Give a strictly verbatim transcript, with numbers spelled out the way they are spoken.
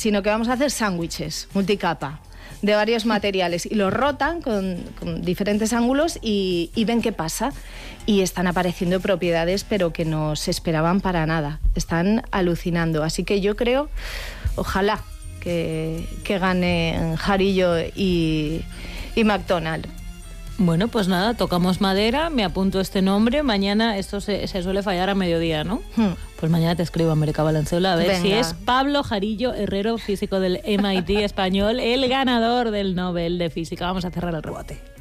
sino que vamos a hacer sándwiches multicapa de varios materiales y los rotan con, con diferentes ángulos y, y ven qué pasa. Y están apareciendo propiedades, pero que no se esperaban para nada. Están alucinando. Así que yo creo, ojalá, que, que gane Jarillo y, y McDonald's. Bueno, pues nada, tocamos madera, me apunto este nombre. Mañana, esto se, se suele fallar a mediodía, ¿no? Hmm. Pues mañana te escribo, América Valenzuela, a ver Venga. si es Pablo Jarillo Herrero, físico del M I T español, el ganador del Nobel de Física. Vamos a cerrar el rebote.